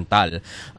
governmental.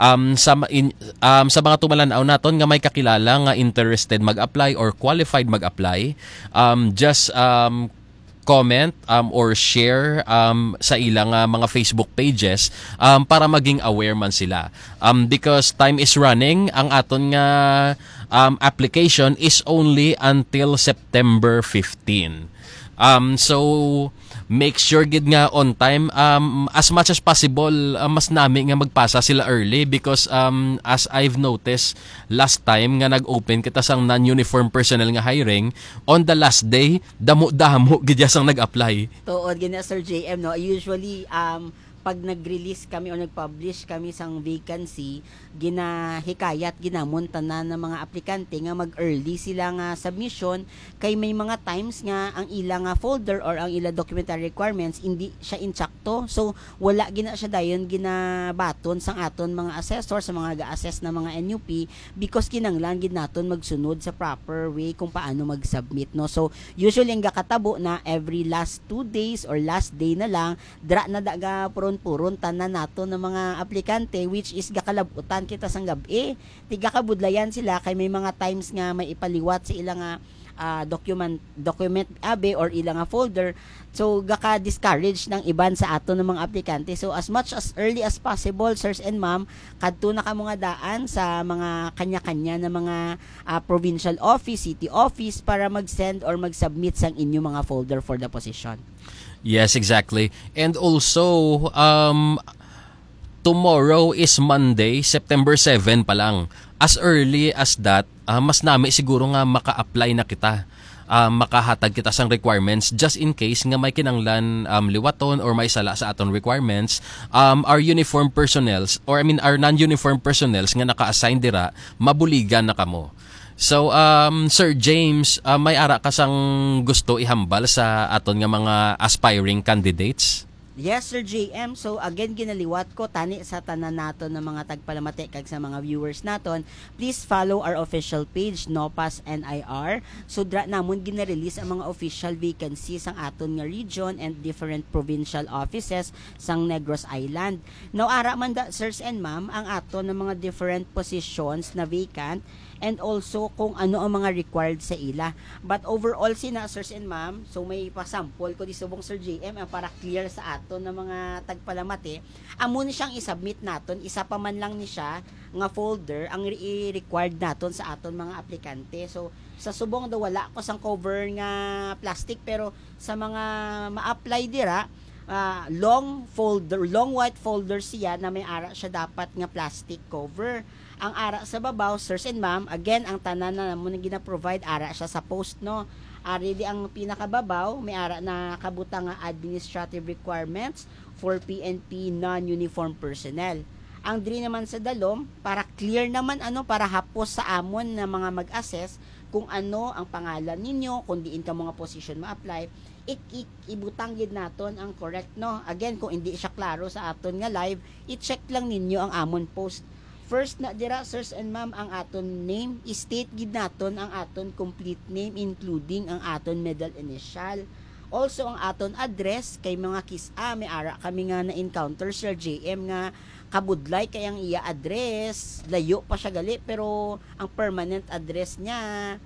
Sa mga tumalanaw naton nga may kakilala nga interested mag-apply or qualified mag-apply, just comment or share sa ilang mga Facebook pages para maging aware man sila. Because time is running, ang aton nga application is only until September 15. So make sure gid nga on time, as much as possible, mas nami nga magpasa sila early because as I've noticed last time nga nag-open kita sang non-uniform personnel nga hiring, on the last day damo gid sang nag-apply. Tuod gina Sir JM, no, usually pag nag-release kami o nag-publish kami sang vacancy, ginahikayat, ginamunta na ng mga aplikante nga mag-early sila nga submission kay may mga times nga ang ilang folder or ang ilang documentary requirements hindi siya insakto. So wala gina siya dayon ginabaton sang aton mga assessor sa mga ga-assess na mga NUP because kinanglan gid naton magsunod sa proper way kung paano mag-submit, no. So usually ang gakatabo na every last 2 days or last day na lang dra na daga puron tanan nato ng mga aplikante, which is gakalabutan kita sang gabi. Tiga kabudlayan sila kay may mga times nga may ipaliwat sa ilang document abe or ilang folder. So gaka-discourage ng iban sa ato ng mga aplikante. So as much as early as possible, sirs and ma'am, kadto na kamo nga daan sa mga kanya-kanya na mga provincial office, city office para mag-send or mag-submit sang inyo mga folder for the position. Yes, exactly. And also, tomorrow is Monday, September 7 pa lang. As early as that, mas nami siguro nga maka-apply na kita. Makahatag kita sang requirements just in case nga may kinanglan liwaton or may sala sa aton requirements, our uniform personnels or our non-uniform personnels nga naka-assign dira, mabuligan na kamo. So, Sir James, may ara ka sang gusto ihambal sa aton nga mga aspiring candidates? Yes, Sir JM. So, again, ginaliwat ko, tani sa tanan nato ng mga tagpalamati kag sa mga viewers naton. Please follow our official page, NOPAS NIR. So, dra namon ginarelease ang mga official vacancies sang aton nga region and different provincial offices sang Negros Island. Now, ara man da, sirs and ma'am, ang aton ng mga different positions na vacant and also kung ano ang mga required sa ila. But overall sina, sirs and ma'am, so may pasample ko di subong Sir JM para clear sa aton na mga tagpalamati. Amo ni siyang isubmit naton, isa pa man lang ni siya nga folder ang i-required naton sa aton mga aplikante. So sa subong daw wala ko sang cover nga plastic, pero sa mga ma-apply dira, long white folder siya na may ara siya dapat nga plastic cover. Ang ara sa babaw, sirs and ma'am, again, ang tanan na mo na gina-provide, ara siya sa post, no. Ari di ang pinakababaw, may ara na kabutang administrative requirements for PNP non-uniform personnel. Ang diri naman sa dalom, para clear naman para hapos sa amon na mga mag-assess kung ano ang pangalan ninyo, kung diin ka mga position ma-apply, ibutang gid naton ang correct, no. Again, kung hindi siya klaro sa aton nga live, i-check lang ninyo ang amon post. First na dira, sirs and ma'am, ang aton name, state gid naton ang aton complete name including ang aton middle initial. Also ang aton address kay mga may ara kami nga na-encounter Sir JM nga kabudlay kay ang iya address, layo pa siya gali pero ang permanent address niya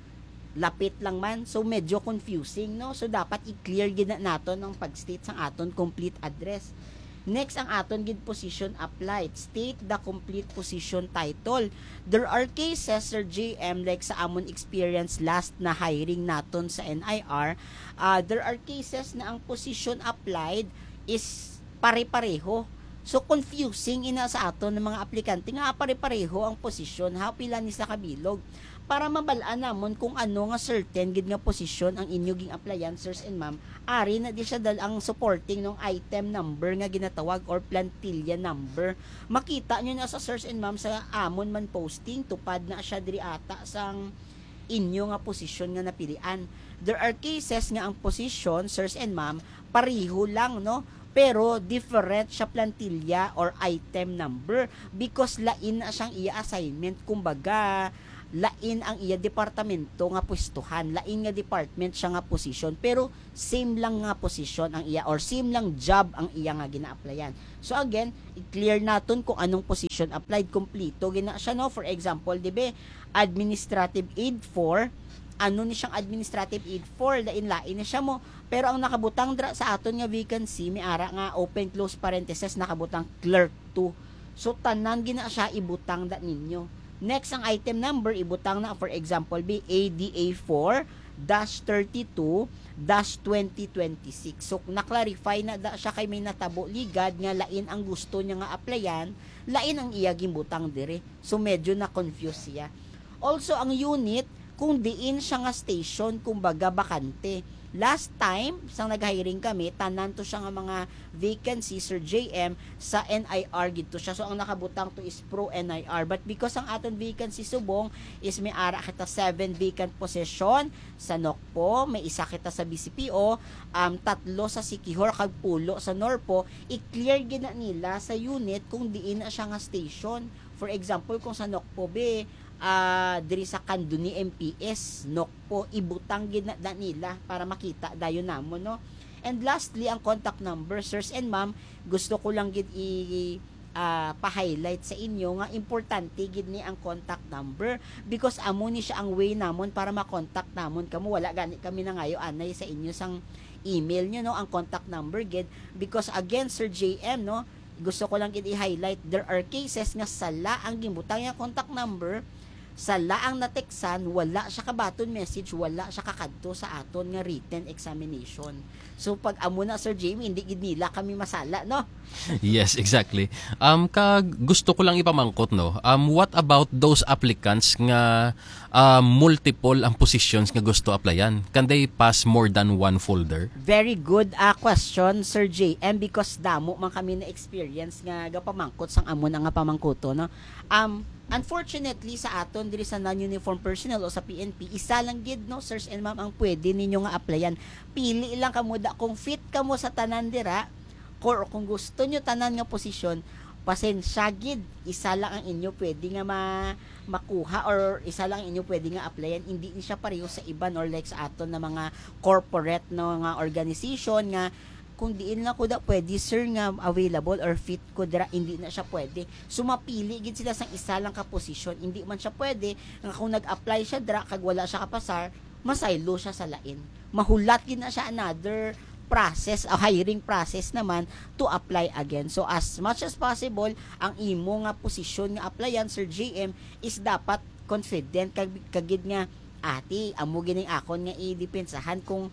lapit lang man, so medyo confusing, no. So dapat i-clear gid naton ang pag-state sang aton complete address. Next, ang aton gid position applied. State the complete position title. There are cases, Sir JM, like sa amon experience last na hiring naton sa NIR, there are cases na ang position applied is pare-pareho. So, confusing ina sa aton ng mga aplikante nga pare-pareho ang posisyon, pila ni sa kabilog. Para mabalaan namon kung ano nga certain gid nga posisyon ang inyo ging applyan, sirs and ma'am, ari na di siya dal ang supporting ng item number nga ginatawag or plantilla number. Makita nyo na sa sirs and ma'am sa amon man posting, tupad na siya diri ata sang inyo nga posisyon nga napilian. There are cases nga ang posisyon, sirs and ma'am, pareho lang, no? Pero different siya plantilla or item number because lain na siyang i-assignment. Kumbaga, lain ang iya departamento nga pwestuhan, lain nga department siya nga position, pero same lang nga position ang iya or same lang job ang iya nga gina-applyan. So again, i-clear naton kung anong position applied, kompleto gina siya, no? For example, dibe, administrative aid 4, ano ni siyang administrative aid 4, lain-lain ni siya mo, pero ang nakabutang dra sa aton nga vacancy, may ara nga open close parenthesis, nakabutang clerk 2. So tanan gina siya ibutang da ninyo. Next, ang item number, ibutang na, for example, be ADA 4-32-2026. So, na-clarify na da siya kay may natabo ligad nga lain ang gusto niya nga applyan, lain ang iyaging butang dire. So, medyo na-confuse siya. Also, ang unit, kung diin siya nga station, kumbaga bakante. Last time, sang nag-hiring kami, tanan to siya nga mga vacancy, Sir JM, sa NIR gito siya. So, ang nakabutang to is pro NIR. But because ang aton vacancy subong is may ara kita 7 vacant position sa NOCPO, may isa kita sa BCPO, 3 sa Sikihor, kag pulo sa NORPO, i-clear gina nila sa unit kung diin na siya nga station. For example, kung sa NOCPO be, diri sa Kanduni MPS NOCPO, ibutang gina nila para makita dayon namon, no? And lastly, ang contact number, sirs and ma'am, gusto ko lang gid pa-highlight sa inyo nga importante gid ni ang contact number, because amo ni siya ang way namon para ma-contact namon kamo. Wala gani kami na ngayo anay sa inyo sang email nyo, no, ang contact number gid, because again, Sir JM, no, gusto ko lang gid i-highlight, there are cases nga sala ang gimbutang nga contact number, sa laang nateksan, wala siya kabaton message, wala siya kakadto sa aton nga written examination. So pag amo na, Sir Jamie, hindi gid nila kami masala, no? Yes, exactly. Gusto ko lang ipamangkot, no. What about those applicants nga multiple ang positions nga gusto applyan? Can they pass more than one folder? Very good question, Sir JM, because damo man kami na experience nga gapamangkot sang amo na nga pamangkoto, no. Unfortunately sa aton diri sa non-uniform personnel o sa PNP, isa lang gid, no, sirs and ma'am, ang pwede ninyo nga applyan. Pili lang kamo da kung fit kamo sa tanan dira, or kung gusto nyo tanan nga posisyon, pasensya gid, isa lang ang inyo pwede nga makuha, or isa lang ang inyo pwede nga applyan. Hindi ni siya pareho sa iban, or like sa aton na mga corporate no nga organization nga kung diin lang ko da pwede, sir, nga available or fit ko dira, hindi na siya pwede. So mapili gid sila sang isa lang ka posisyon, hindi man siya pwede nga kung nag-apply siya dira kag wala siya kapasar, masaylo siya sa lain. Mahulat gid na siya another process, a hiring process naman to apply again. So as much as possible, ang imo nga posisyon nga applyan, Sir JM, is dapat confident kagid nga ati amo gining akon nga i-depensahan kung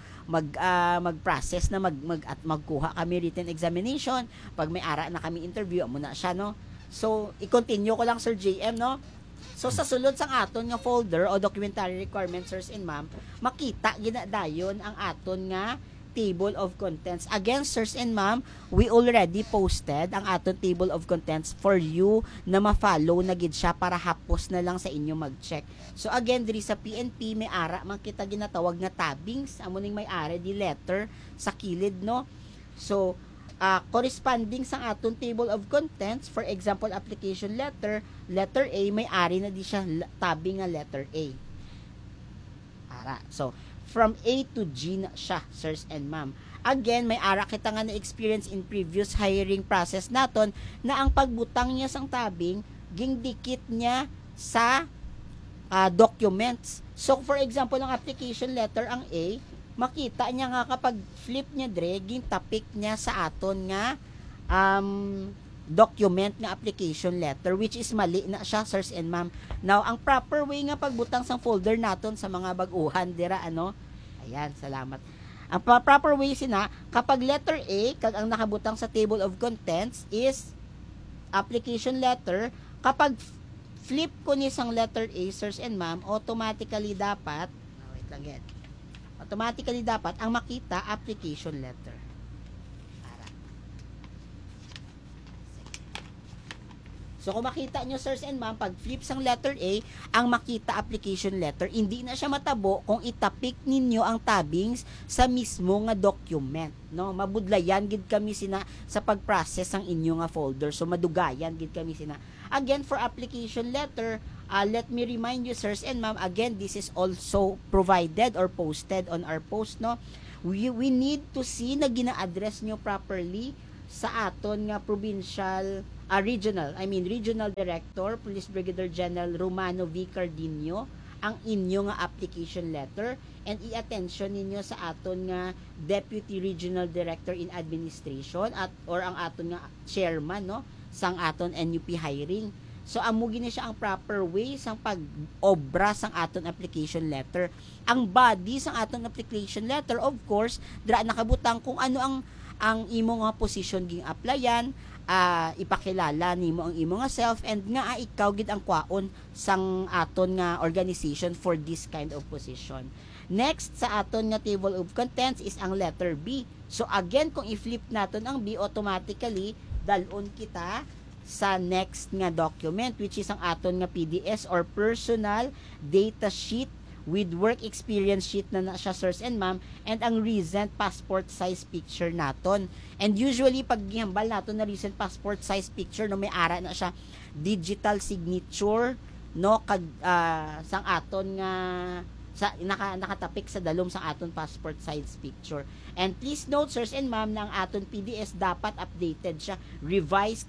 mag-process na magkuha kami written examination, pag may ara na kami interview amo na siya, no. So i-continue ko lang, Sir JM, no. So sa sulod sang aton nga folder o documentary requirements, sirs and ma'am, makita ginadayon ang aton nga table of contents. Again, sirs and ma'am, we already posted ang aton table of contents for you na ma-follow na gid siya para hapos na lang sa inyo mag-check. So again, diri sa PNP may ara man kita ginatawag nga tabbings, amo ning may ara di letter sa kilid, no. So corresponding sa aton table of contents, for example, application letter, letter A, may ari na di siya tabbing nga letter A. Ara. So from A to G na siya, sirs and ma'am. Again, may ara kita nga na-experience in previous hiring process naton na ang pagbutang niya sang tabing, gingdikit niya sa documents. So, for example, ang application letter, ang A, makita niya nga kapag flip niya dre, gintapik niya sa aton nga document nga application letter, which is mali na siya, sirs and ma'am. Now, ang proper way nga pagbutang sang folder naton sa mga baguhan dira, ano, ayan, salamat. Ang proper way sina, kapag letter A, kag ang nakabutang sa table of contents is application letter, kapag flip ko ni sang letter A, sirs and ma'am, automatically dapat, wait lang yan, automatically dapat ang makita application letter. So kung makita nyo, sirs and ma'am, pag flip sang letter A, ang makita application letter, hindi na siya matabo kung itapik ninyo ang tabings sa mismo nga document. No, mabudlayan gid kami sina sa pag-process ang inyo nga folder. So madugayan gid kami sina. Again, for application letter, let me remind you, sirs and ma'am, again, this is also provided or posted on our post, no? We need to see na gina-address nyo properly sa aton nga provincial, regional director, Police Brigadier General Romano V. Cardinio, ang inyo nga application letter, and i-attention ninyo sa aton nga Deputy Regional Director in Administration or ang aton nga chairman, no, sang aton NUP hiring. So amo gini siya ang proper way sang pag-obra sang aton application letter. Ang body sang aton application letter, of course, dra nakabutang kung ano ang imo nga position ging applyan, ipakilala nimo ang imo nga self, and nga ikaw gid ang kwaon sang aton nga organization for this kind of position. Next sa aton nga table of contents is ang letter B. So again, kung i-flip naton ang B, automatically dalon kita sa next nga document, which is ang aton nga PDS or personal data sheet with work experience sheet na siya, sirs and ma'am, and ang recent passport size picture naton. And usually pag gihambal naton na recent passport size picture, no, may ara na siya digital signature, no, kag sang aton nga sa nakatapik sa dalom sa aton passport size picture. And please note, sirs and ma'am, na ang aton PDS dapat updated siya, revised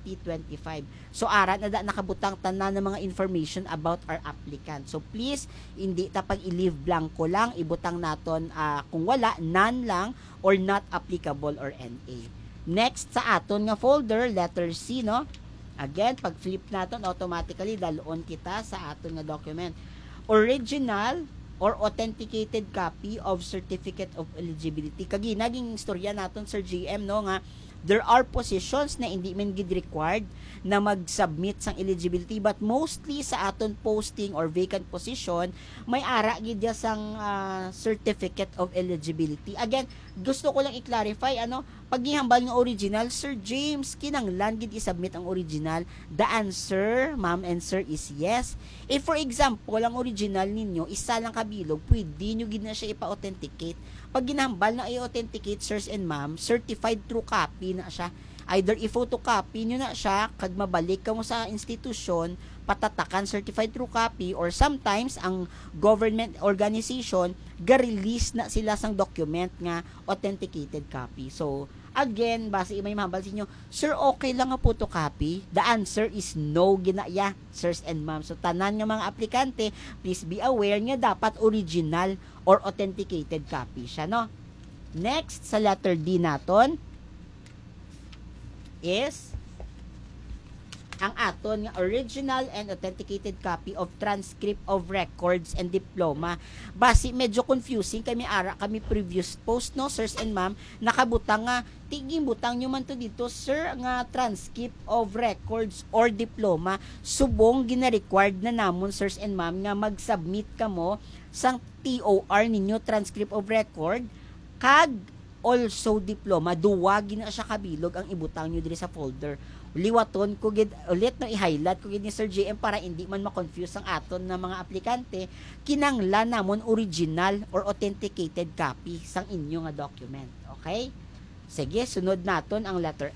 2025. So ara na nakabutang tanan ng mga information about our applicant. So please, hindi tapag i-leave blanco lang, ibutang naton kung wala, none lang, or not applicable or NA. Next sa aton nga folder, letter C, no? Again, pag flip naton, automatically dalon kita sa aton nga document. Original or authenticated copy of certificate of eligibility. Kagi naging istorya naton, Sir GM, no, nga there are positions na hindi man gid required na mag-submit sang eligibility, but mostly sa aton posting or vacant position may ara gid ya sang certificate of eligibility. Again, gusto ko lang i-clarify, pag gihambal nga original, Sir James, kinanglan gid i-submit ang original. The answer, ma'am and sir, is yes. If for example, ang original ninyo isa lang kabilog, pwede nyo gid na siya ipa-authenticate. Pag ginambal na i-authenticate, sirs and ma'am, certified true copy na siya. Either i-photocopy nyo na siya, kag mabalik ka mo sa institusyon, patatakan certified true copy, or sometimes ang government organization ga-release na sila sang document nga authenticated copy. So again, base may mahambal sa inyo, sir, okay lang nga photocopy? The answer is no, ginaya, sirs and ma'am. So tanan nga mga aplikante, please be aware nga dapat original or authenticated copy siya, no? Next sa letter D naton is ang aton nga original and authenticated copy of transcript of records and diploma. Basi medyo confusing kami kami previous post, no, sirs and ma'am, nakabutang nga tiging butang nyo man to dito, sir, nga transcript of records or diploma, subong gina-required na namon, sirs and ma'am, nga mag-submit kamo sang TOR ninyo, transcript of record, kag also diploma, duwag na siya kabilog ang ibutang nyo diri sa folder. Liwaton ko gid ulit, no, i-highlight ko gid ni Sir JM para hindi man ma-confuse ang aton na mga aplikante, kinanglan namon original or authenticated copy sang inyo nga document. Okay? Sige, sunod naton ang letter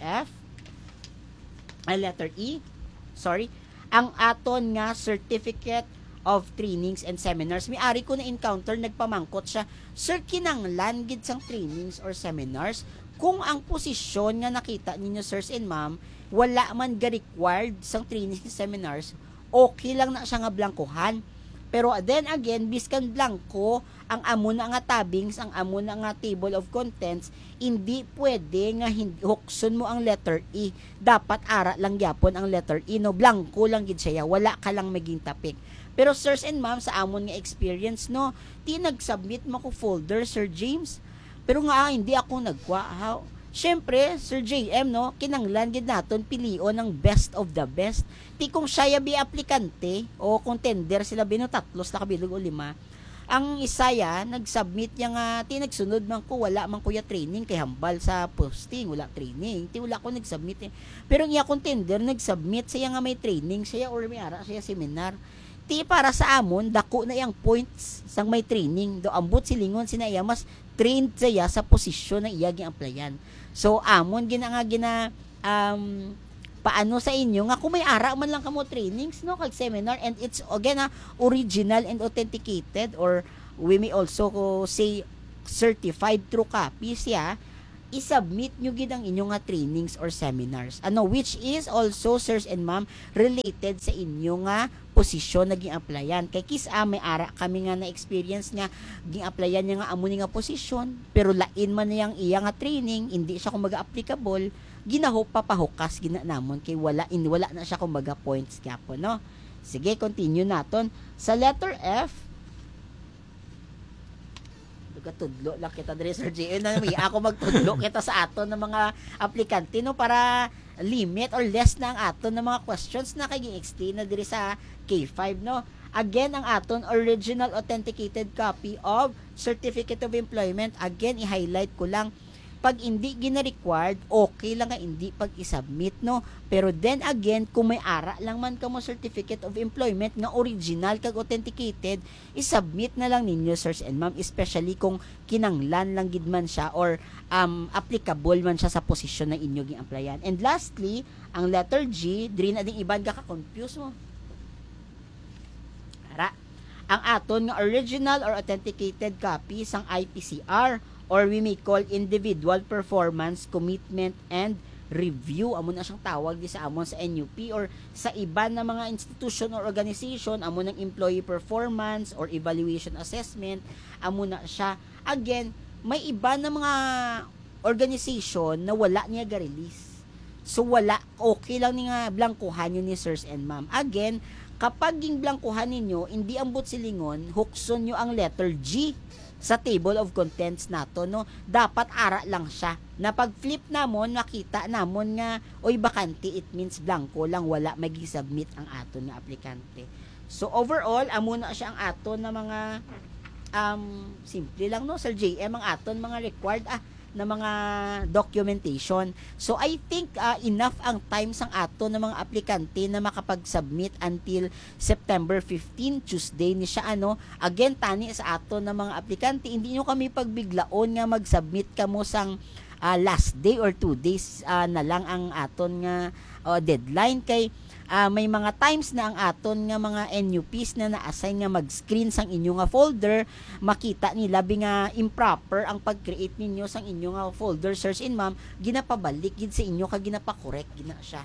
letter E. Sorry. Ang aton nga certificate of trainings and seminars. May-ari ko na encounter, nagpamangkot siya, sir, kinanglan gid sang trainings or seminars kung ang posisyon nga nakita ninyo, sirs and ma'am, wala man ga required sang trainings and seminars, okay lang na siya nga blankohan. Pero then again, biskan blanko ang amo na nga tabings, ang amo na nga table of contents, hindi pwede nga hukson mo ang letter E. Dapat ara lang gyapon ang letter E, no, blanko lang gid siya, wala ka lang maging tapik. Pero sirs and ma'am, sa amon nga experience, no, ti nag-submit mo ko folder, Sir James, pero nga hindi ako nagkuha. Syempre, Sir JM, no, kinanglan gid naton pilion ng best of the best. Ti kung siya bi aplikante o contender sila bino tatlos na kabilog o lima, ang isaya nagsubmit yang tinagsunod man ko wala man kuya training kay hambal sa posting wala training ti wala ko nagsubmit pero ang iya contender nagsubmit siya nga may training siya or may ara siya seminar ti para sa amon dako na yang points sang may training do ambot silingon sinaya mas trained siya sa posisyon na iya gi-applyan so amon gina paano sa inyo nga kung may ara man lang kamo trainings no kag seminar and it's again original and authenticated or we may also say certified through copies i-submit nyo gid ang inyong nga trainings or seminars which is also sirs and ma'am related sa inyo nga posisyon na gi-applyan kay may ara kami nga na experience nga gi-applyan niya nga amo ni nga posisyon pero lain man niyang iya nga training hindi siya kumbaga applicable ginahop papahukas ginanamon kay wala na siya kumbaga points gyapon no sige continue naton sa letter F tudlo lang kita dire Sir JN na may ako magtudlo kita sa aton ng mga aplikante no para limit or less na ang aton ng mga questions na kay gi-explain na dire sa K5 no again ang aton original authenticated copy of certificate of employment again i-highlight ko lang pag hindi gina-required, okay lang nga hindi pag i-submit, no? Pero then again, kung may ara lang man ka mo certificate of employment nga original kag authenticated, i-submit na lang ninyo, sirs and ma'am, especially kung kinanglan lang gid man siya or applicable man siya sa posisyon na inyo gi-applyan. And lastly, ang letter G, diri na ding iban ka confuse mo. Ara, ang aton nga original or authenticated copy sang IPCR or we may call individual performance commitment and review amo na siyang tawag di sa amon sa NUP or sa iba na mga institution or organization amo ng employee performance or evaluation assessment amo na siya again may iba na mga organization na wala niya ga-release so wala okay lang ni nga blankuhan yun ni sirs and ma'am again kapag ging blankuhan ninyo hindi ambot silingon hukson nyo ang letter G sa table of contents nato no dapat ara lang siya na pag flip namon makita namon nga oy bakante it means blanco lang wala magi-submit ang aton nga aplikante so overall amo na siya ang aton na mga simple lang no Sir JM ang aton mga required na mga documentation. So I think enough ang time sang ato ng mga aplikante na makapag-submit until September 15, Tuesday ni siya Again tani sa ato ng mga aplikante, hindi nyo kami pagbiglaon nga mag-submit kamo sang last day or 2 days na lang ang aton nga deadline kay may mga times na ang aton nga mga NUPs na na-assign nga mag-screen sang inyo nga folder, makita nila nga improper ang pag-create ninyo sang inyo nga folder, sirs and ma'am, ginapabalik gid sa inyo kag ginapa-correct gina siya.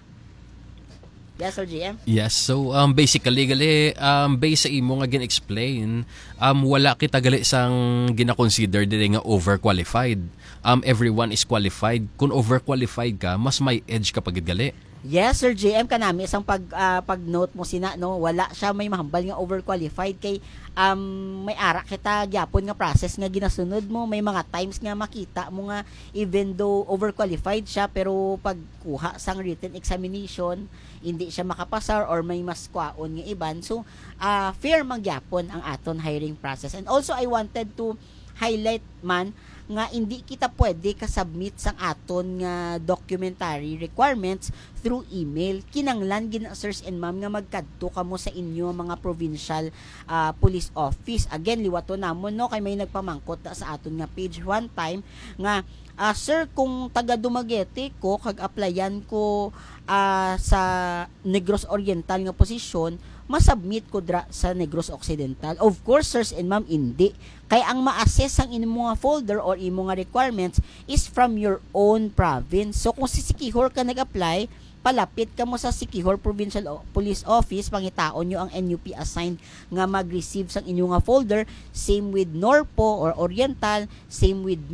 Yes, Sir GM? Yes, so basically gali based sa imo nga gin-explain, wala kita gali sang gina-consider dili nga overqualified. Everyone is qualified. Kung overqualified ka, mas may edge ka pagid gali. Yes, Sir JM kanami isang pag-note mo sina wala siya may mahambal nga overqualified kay may ara kita gyapon nga process nga ginasunod mo may mga times nga makita mo nga even though overqualified siya pero pagkuha sang written examination hindi siya makapasar or may mas kwaon nga iban so fair man gyapon ang aton hiring process and also I wanted to highlight man nga hindi kita pwede ka-submit sang aton nga documentary requirements through email. Kinanglan gina sirs and ma'am nga magkadto kamo sa inyo mga provincial police office. Again, liwato namon kay may nagpamangkot sa aton nga page one time nga sir, kung taga Dumaguete ko kag applyan ko sa Negros Oriental nga posisyon, masubmit ko dra sa Negros Occidental. Of course, sirs and ma'am, hindi. Kaya ang ma-assess ang imo nga folder or imo nga requirements is from your own province. So, kung si Siquijor ka nag-apply, palapit ka mo sa Siquijor Provincial Police Office, pangitaon nyo ang NUP assigned nga mag-receive sang inyo nga folder. Same with Norpo or Oriental, same with NOCPO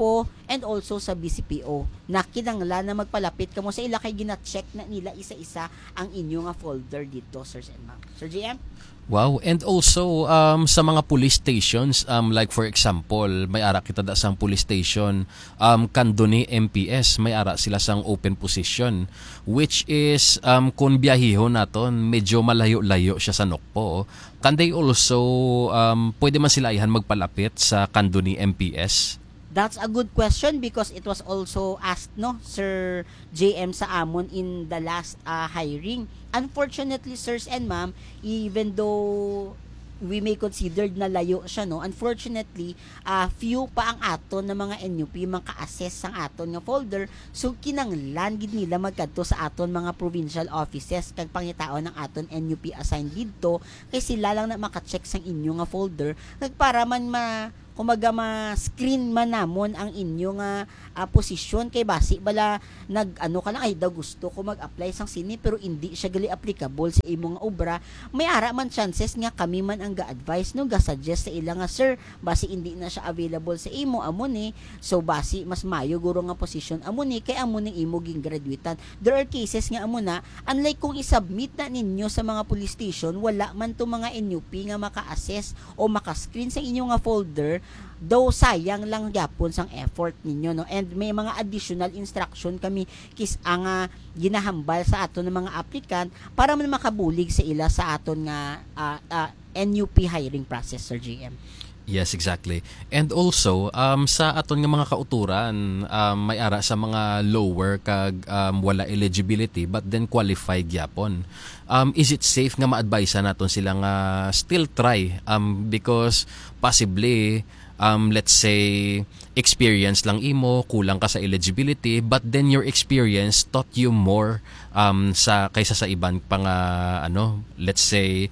grupo and also sa BCPO na kinanglan na magpalapit kamo sa ila kay gina-check na nila isa-isa ang inyo nga folder dito, sirs and ma'am. Sir JM? Wow, and also sa mga police stations, like for example, may ara kita da sang police station, Kandoni MPS, may ara sila sang open position, which is kung biyahiho naton, medyo malayo-layo siya sa Nokpo. Can they also, pwede man sila ihan magpalapit sa Kandoni MPS? That's a good question because it was also asked, no, Sir JM sa amon in the last hiring. Unfortunately, sirs and ma'am, even though we may consider na layo siya, no, unfortunately, few pa ang aton na mga NUP maka-assess sang aton nga folder, so kinanglan gid nila magkadto sa aton mga provincial offices kag pangitaon ng aton NUP assigned didto kay sila lang na maka-check sang inyo nga folder kag para man kumaga ma-screen man namon ang inyo nga posisyon kay basi bala nag-ano ka lang ay daw gusto ko mag-apply sang sini pero hindi siya gali applicable sa imong nga obra, may ara man chances nga kami man ang ga-advise no ga-suggest sa ila nga sir basi hindi na siya available sa imo amo ni, so basi mas mayo guro nga posisyon amo ni kay amo ning imo ging graduatean. There are cases nga amo na unlike kung isubmit na ninyo sa mga police station wala man to mga NUP nga maka-assess o maka-screen sa inyo nga folder, though sayang lang gyapon sang effort ninyo, no, and may mga additional instruction kami kis ang ginahambal sa aton ng mga applicant para man makabulig sa ila sa aton nga NUP hiring process, Sir GM. Yes, exactly. And also, sa aton nga mga kauturan, may ara sa mga lower kag wala eligibility but then qualified gyapon. Is it safe nga ma-advise naton sila nga still try because possibly let's say experience lang imo, kulang ka sa eligibility, but then your experience taught you more sa kaysa sa iban pang let's say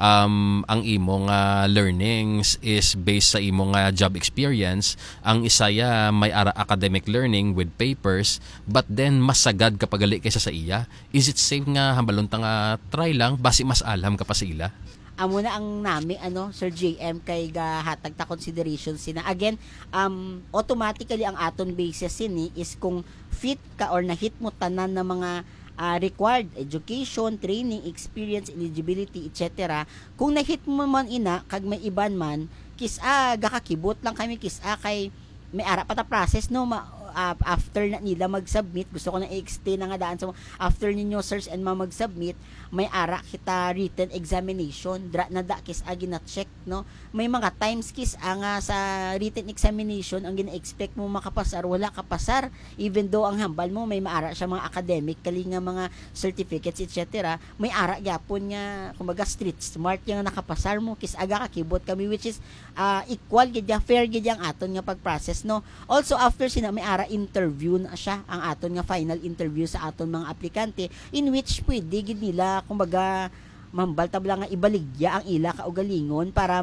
ang imo nga learnings is based sa imo nga job experience, ang isaya may ara academic learning with papers, but then mas sagad kapag gali kaysa sa iya. Is it safe nga hambalon ta nga try lang basi mas alam ka pa sa ila? Amo na ang nami Sir JM kay gahatag ta consideration sina again automatically ang aton basis sini is kung fit ka or nahit mo tanan na mga required education, training, experience, eligibility, etc. Kung nahit mo man ina kag may iban man gakakibot lang kami kay may ara pa ta process no after na nila mag-submit, gusto ko na i-extend na nga daan sa after ninyo sirs and mag-submit, may ara kita written examination na kis gina-check, no, may mga times kis nga sa written examination ang gina-expect mo makapasar wala ka pasar even though ang hambal mo may maara siya mga academic kali nga mga certificates etc. may ara gyapon nga kumbaga street smart nga nakapasar mo kis kakibot kami which is equal gid fair gid ang aton nga pag-process, no. Also after sina may ara interview na siya ang aton nga final interview sa aton mga aplikante in which pwede gid nila kumbaga mambal tabla nga ibaligya ang ila kaugalingon para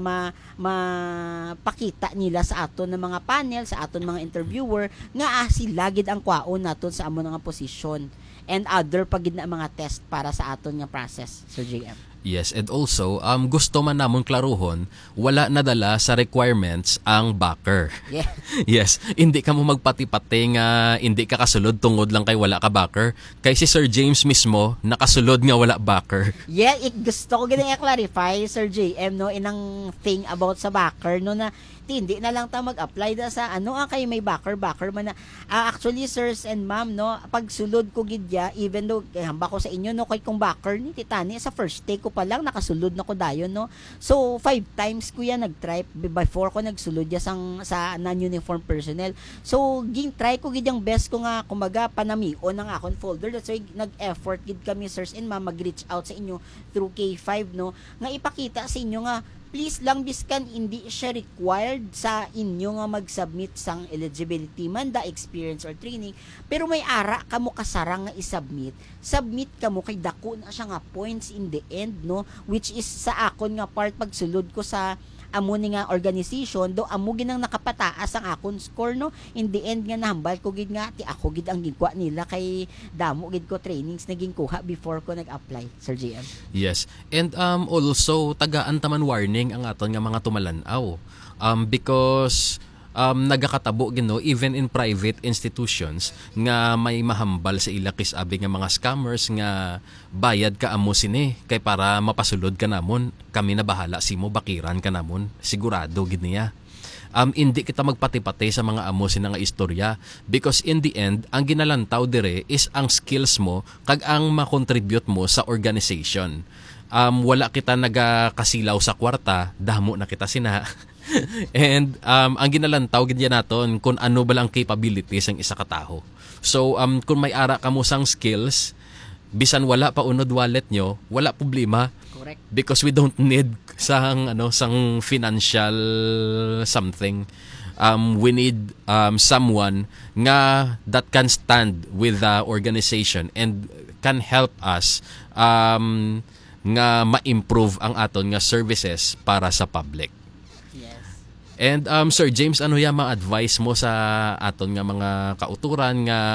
mapakita nila sa aton ng mga panel sa aton mga interviewer nga sila gid ang kwaon naton sa amo nga posisyon and other pagid na mga test para sa aton nga process, Sir JM. Yes, and also, gusto man namon klaruhon, wala nadala sa requirements ang backer. Yeah. Yes, hindi ka mo magpati-pati nga hindi ka kasulod tungod lang kay wala ka backer. Kay si Sir James mismo, nakasulod nga wala backer. Yeah, gusto ko ganyan i-clarify, Sir JM, no, inang thing about sa backer, no, na hindi na lang ta mag-apply da sa kay may backer man na actually sirs and ma'am, no, pag sulod ko gidya even though hamba ko sa inyo, no, kay kung backer ni titani sa first take ko pa lang nakasulod na ko dayon, no, so 5 times ko yan nag-try before ko nagsulod ya sa non-uniform personnel, so ging try ko gid yung best ko nga kumaga panamion ang akon folder, that's why nag-effort gid kami sirs and ma'am mag-reach out sa inyo through K5, no, nga ipakita sa inyo nga please lang biskan hindi siya required sa inyo nga mag-submit sang eligibility man da experience or training pero may ara kamo kasarang nga i-submit kamo kay dako na siya nga points in the end, no, which is sa akon nga part pagsulod ko sa amo ni nga organization do amo ginang nakapataas ang akon score, no, in the end nga nahambal ko gid nga ti ako gid ang gigwa nila kay damo gid ko trainings naging kuha before ko nag-apply, Sir JM. Yes, and also tagaan taman warning ang aton nga mga tumalanaw because nagakatabo gino even in private institutions nga may mahambal sa ilakis abi nga mga scammers nga bayad ka amo sini kay para mapasulod ka namon, kami na bahala simo bakiran ka namon, sigurado gid niya. Hindi kita magpati-pati sa mga amo sina nga istorya because in the end ang ginalantaw dire is ang skills mo kag ang makontribute mo sa organization. Wala kita nagakasilaw sa kwarta, damo na kita sina. And ang ginalantaw gid naton kung ano ba lang capabilities ang isa ka taho. So kung may ara ka mo sang skills, bisan wala pa unod wallet nyo, wala problema. Correct. Because we don't need sang financial something. We need someone nga that can stand with the organization and can help us nga ma-improve ang aton nga services para sa public. Yes. And Sir James, ano ya mga advice mo sa aton nga mga kauturan nga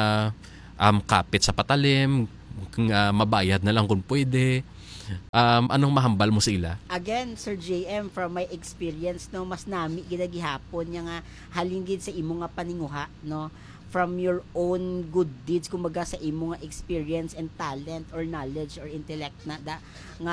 kapit sa patalim, nga mabayad na lang kung pwede? Anong mahambal mo sa ila? Again, Sir JM, from my experience, no, mas nami ginagihapon niya nga halingid sa imo nga paninguha, no, from your own good deeds, kumbaga sa imo nga experience and talent or knowledge or intellect na nga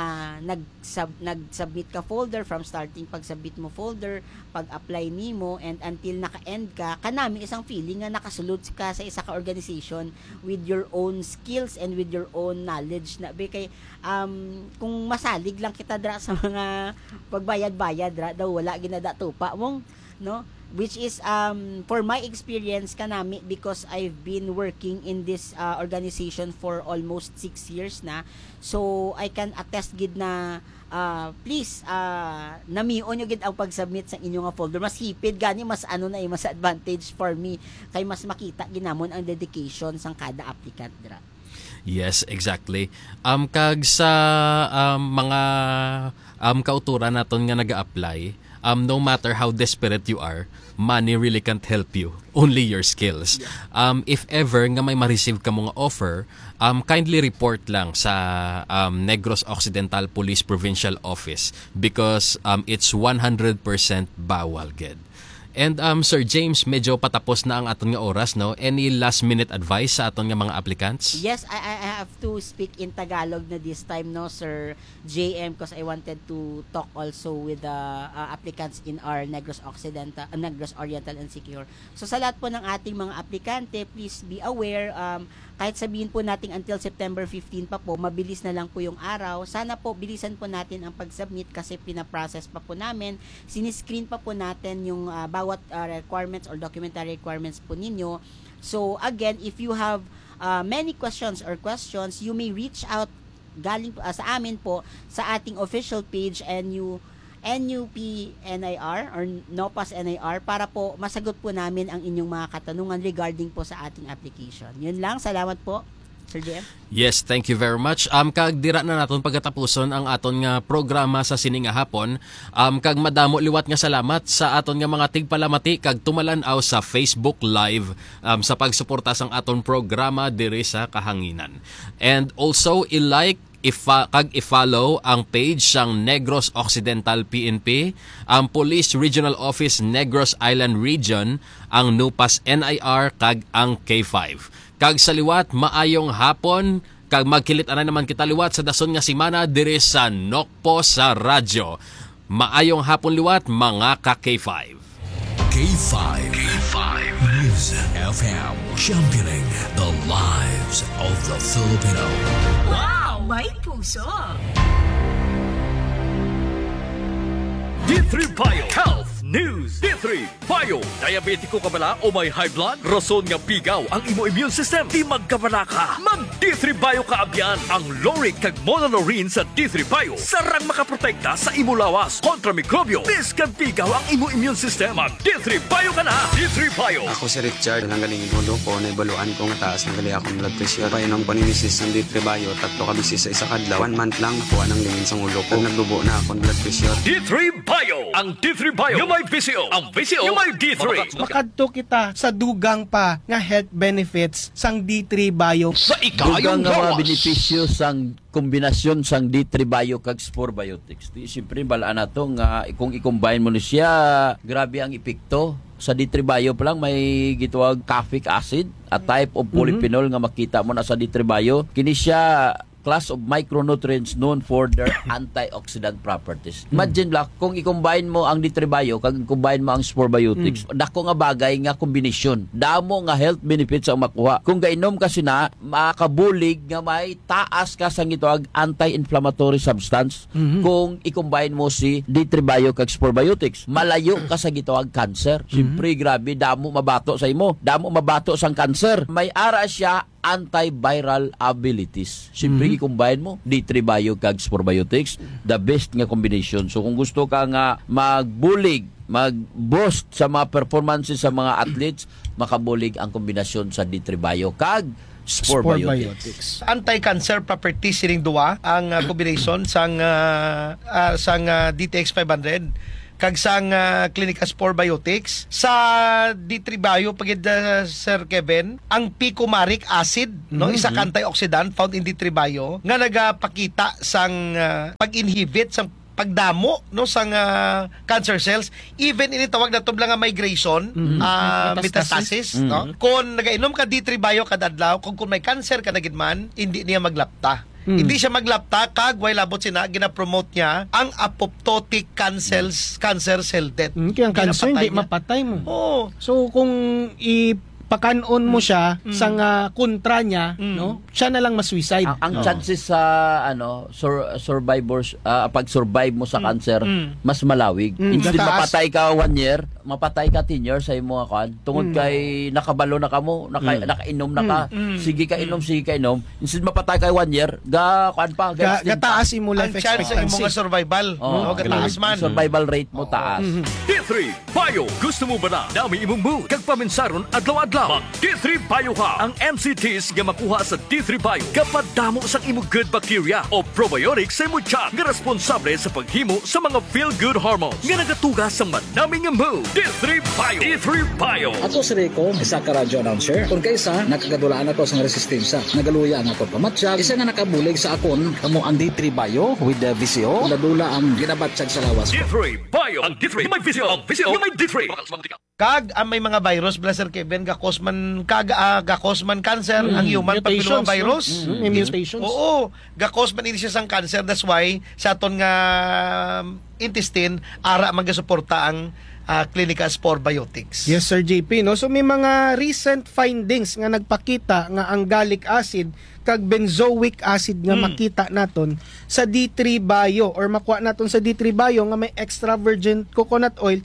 nag-submit ka folder, from starting pag-submit mo folder, pag-apply nimo and until naka-end ka, kanami isang feeling nga nakasulod ka sa isa ka organization with your own skills and with your own knowledge na kay kung masalig lang kita dra sa mga pagbayad-bayad dra daw wala ginada tupa mong, no, which is for my experience kanami, because I've been working in this organization for almost 6 years na, so I can attest gid na please namion nyo gid ang pag-submit sa inyo nga folder, mas hipid gani, mas mas advantage for me kay mas makita ginamon ang dedication sang kada applicant dira. Yes, exactly. Kag sa mga kauturan naton nga naga-apply, no matter how desperate you are, money really can't help you. Only your skills. If ever nga may ma-receive ka mga offer, kindly report lang sa Negros Occidental Police Provincial Office because it's 100% bawal gid. And Sir James, medyo patapos na ang aton nga oras, no? Any last minute advice sa aton nga mga applicants? Yes, I have to speak in Tagalog na this time, no, Sir JM, because I wanted to talk also with the applicants in our Negros Occidental, Negros Oriental and Siquijor. So sa lahat po ng ating mga aplikante, please be aware, kahit sabihin po natin until September 15 pa po, mabilis na lang po yung araw. Sana po bilisan po natin ang pag-submit kasi pinaprocess pa po namin. Siniscreen pa po natin yung bawat requirements or documentary requirements po ninyo. So again, if you have many questions, you may reach out galing sa amin po sa ating official page NUP NIR or NOPAS NIR para po masagot po namin ang inyong mga katanungan regarding po sa ating application. Yun lang. Salamat po, Sir JM. Yes, thank you very much. Kag dira na naton pagkatapuson ang aton nga programa sa sining nga hapon. Kag madamo liwat nga salamat sa aton nga mga tigpalamati kag tumalanaw sa Facebook Live sa pagsuporta sang aton programa diri sa Kahanginan. And also i-like kag i-follow ang page sang Negros Occidental PNP, ang Police Regional Office Negros Island Region, ang NUPAS NIR kag ang K5. Kag sa liwat, maayong hapon, kag magkilit na naman kita liwat sa dason nga simana diri sa Nokpo sa radyo. Maayong hapon liwat, mga ka K5. K5 News FM, championing the lives of the Filipino. Wow! May puso! D3 Bio Health News. D3 Bio. Diabetiko ka bala o may high blood? Rason nga pigaw ang imo immune system. Di magkabala ka. Mag D3 Bio ka abyan. Ang Loric kag Monolorine sa D3 Bio. Sarang makaprotekta sa imo lawas kontra mikrobyo. Biskan pigaw ang imo immune system. Mag D3 Bio ka na. D3 Bio. Ako si Richard. Nanggaling inulo ko. Naibaluan ko nga taas. Nagali akong blood pressure. Painom ko ni Mrs. ng D3 Bio. 3 ka bisis sa isa kadlaw. 1 month lang nakuha ng lingin sa ulo ko. Nagdubo na akong blood pressure. D3 Bio. Ang D3 Bio. Yung may PCO. Ang VCO, yung may D3. Makadto kita sa dugang pa nga health benefits sang D3 Bio. Sa Dugang ikayong nga mga gawas. benepisyo sang kombinasyon sang D3 Bio kag Spore Biotics. Siyempre balaan nato nga kung i-combine mo ni siya, grabe ang epekto. Sa D3 Bio pa lang may gituwag caffeic acid, a type of polyphenol nga makita mo na sa D3 Bio. Kini siya class of micronutrients known for their antioxidant properties. Imagine lang, kung i-combine mo ang D3 Bio, kag i-combine mo ang Spore Biotics, dako nga bagay nga kombinasyon. Damo nga health benefits ang makuha. Kung gainom kasi na, makabulig nga may taas ka sa gituwag anti-inflammatory substance kung i-combine mo si D3 Bio kag Spore Biotics. Malayo ka sa gituwag cancer. Siyempre, grabe, damo mabato sa imo. Damo mabato sang cancer. May ara siya antiviral abilities. Siyempre, i-combine mo D3 Bio kag Spore Biotics, the best nga combination. So kung gusto ka nga magbulig, mag-boost sa mga performances sa mga athletes, makabulig ang kombinasyon sa D3 Bio kag Spore Biotics. Anti-cancer properties sining duwa ang combination sang DTX 500 kag sang Clinica Spore Biotics sa D3 Bio pagid Sir Kevin ang picomaric acid no isa ka antioxidant found in D3 Bio nga nagapakita sang pag-inhibit sang pagdamo no sang cancer cells, even ini tawag na tublang nga migration, metastasis no. Kung nagainom ka D3 Bio kada adlaw, kung may cancer ka na gid man, hindi niya maglapta. Hindi siya maglapta kag way labot sina gina-promote niya ang apoptotic cancer cell death. Kaya ang cancer hindi mapatay mo. Oo. So kung pakanon mo siya sa kontra niya, no? Siya na lang ma-suicide. Ang chances sa survivors pag-survive mo sa cancer mas malawig. Instead mapatay ka 1 year, mapatay ka 10 years sa imo kan. Tungod kay nakabalo na kamo, nakainom na ka. Sige ka inom. Instead mapatay ka 1 year, gataas imo life ang chance sa imong survival, no? Gataas man. Survival rate mo taas. D3 Bio. Gusto mo ba na dami imong mood kag paminsaron adlaw-adlaw? Mag D3 Bio ka. Ang MCTs nga makuha sa D3 Bio kapag damo sang imong good bacteria o probiotics sa imong tiyan nga responsable sa paghimo sa mga feel-good hormones nga nagatugas sa manaming mood. D3 Bio. D3 Bio. Ato si Rico, isa ka radio announcer. Kung kaysa, nakagadulaan ako sa resistensya. Nagaluya ang ako pamatsyag. Isa nga nakabulig sa akon, kamo ang D3 Bio with the VCO. Nadula ang ginabatsyag sa lawas. D3 Bio. Ang D3 may VCO. Ang VCO may D3. Kag may mga virus, Blaser Kevin, gakosman cancer ang human papillomavirus. Mutations. Oo, gakosman ini siya sang cancer. That's why sa aton nga intestine ara magasuporta ang Clinica Spore Biotics. Yes, Sir JP, no? So may mga recent findings nga nagpakita nga ang gallic acid kag benzoic acid nga makita naton sa D3 Bio or makuha naton sa D3 Bio nga may extra virgin coconut oil,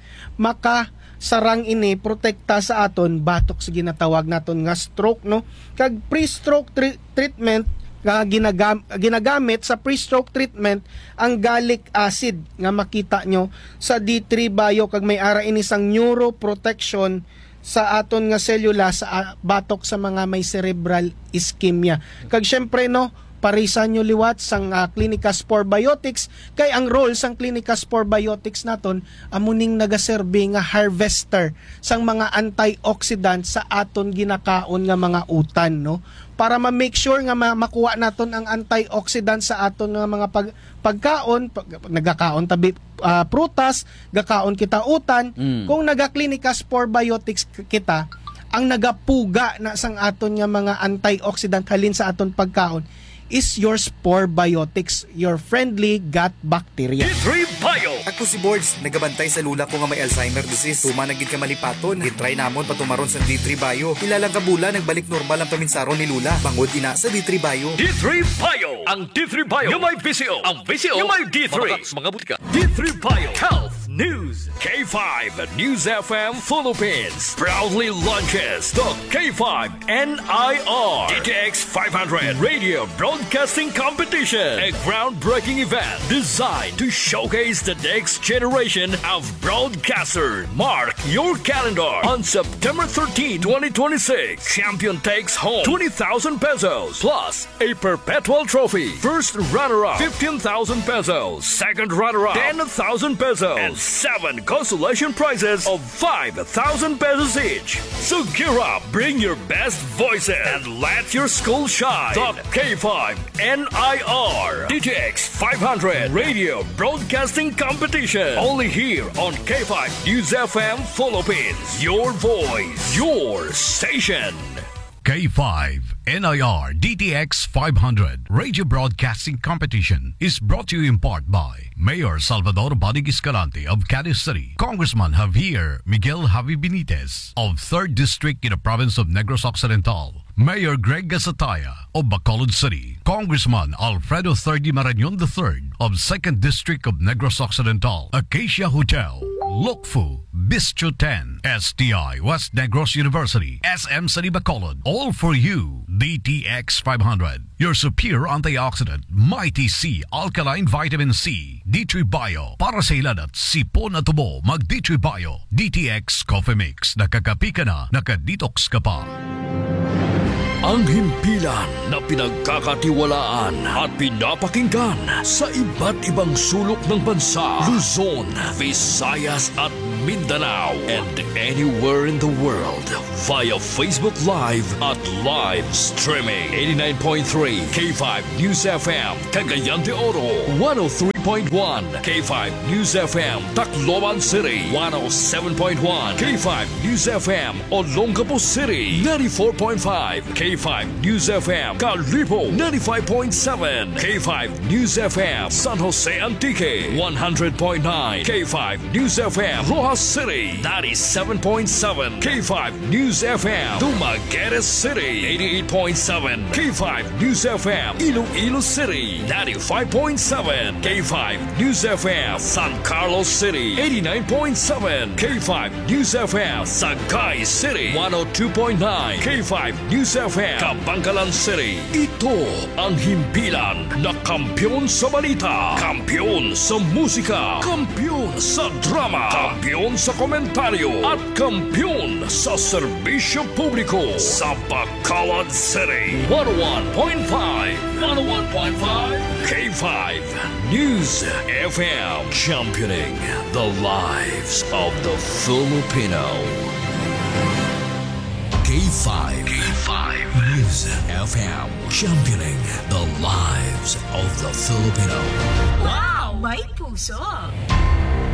sarang ini protekta sa aton batok sa ginatawag naton nga stroke, no? Kag pre-stroke treatment nga ginagamit sa pre-stroke treatment ang gallic acid nga makita nyo sa D3 Bio kag may ara ini sang neuroprotection sa aton nga selula sa batok sa mga may cerebral ischemia. Kag syempre, no, parisan nyo liwat sang Clinica Spore Biotics kay ang role sang Clinica Spore Biotics naton amuning nagaserbe nga harvester sang mga antioxidant sa aton ginakaon nga mga utan, no, para ma-make sure nga makuha naton ang antioxidant sa aton nga mga pagkaon, nagakaon tabi prutas, gakaon kita utan. Kung naga-Clinica Spore Biotics kita, ang nagapuga na sang aton nga mga antioxidant halin sa aton pagkaon is your Spore Biotics, your friendly gut bacteria. D3 Bio. Ako si Boards, nagabantay sa lula ko nga may Alzheimer disease. Tumanagid ka malipaton, gitry namon patumaron sa D3 Bio. Ilang kabula, nagbalik normal ang paminsaron ni Lula. Bangod ina sa D3 Bio. D3 Bio. Ang D3 Bio yung may VCO. Ang VCO yung may D3. Mga butika. D3 Bio. Health News. K5 News FM Philippines proudly launches the K5 NIR DTX 500 Radio Broadcasting Competition, a groundbreaking event designed to showcase the next generation of broadcasters. Mark your calendar on September 13, 2026. Champion takes home 20,000 pesos plus a perpetual trophy. First runner-up 15,000 pesos. Second runner-up 10,000 pesos. And 7 consolation prizes of 5,000 pesos each. So gear up, bring your best voices, and let your school shine. The K5 NIR DTX 500 Radio Broadcasting Competition. Only here on K5 News FM Philippines. Your voice, your station. K5 NIR DTX 500 Radio Broadcasting Competition is brought to you in part by Mayor Salvador Bonig Escalante of Cadiz City, Congressman Javier Miguel Javi Benitez of 3rd District in the province of Negros Occidental, Mayor Greg Gasataya of Bacolod City, Congressman Alfredo Thirdy Marañon III of 2nd District of Negros Occidental, Acacia Hotel, Lokfu, Bistro 10, STI West Negros University, SM City Bacolod, all for you. DTX 500, your superior antioxidant, Mighty C Alkaline Vitamin C, D3 Bio, para sa ilan at sipon at tubo, mag D3 Bio, DTX Coffee Mix, nakakapi ka na, nakadetox ka pa. Ang himpilan na pinagkakatiwalaan at pinapakinggan sa iba't ibang sulok ng bansa, Luzon, Visayas at Mindanao, and anywhere in the world via Facebook Live at live streaming. 89.3 K5 News FM, Cagayan de Oro, 103.1 K5 News FM, Tacloban City, 107.1 K5 News FM, Olongapo City, 94.5 K5 News FM, Calipo, 95.7 K5 News FM, San Jose Antique, 100.9 K5 News FM, Rojas City, 97.7 K5 News FM, Dumaguete City, 88.7 K5 News FM, Iloilo City, 95.7 K5 News FM, San Carlos City, 89.7 K5 News FM, Sagay City, 102.9 K5 News FM, Kabangkalan City. Ito ang himpilan na kampiyon sa balita, kampiyon sa musika, kampiyon sa drama, kampiyon sa komentaryo, at kampiyon sa serbisyo publiko sa Bacolod City. 101.5 K5 News FM, championing the lives of the Filipino. K5 News FM, championing the lives of the Filipino. Wow! May puso!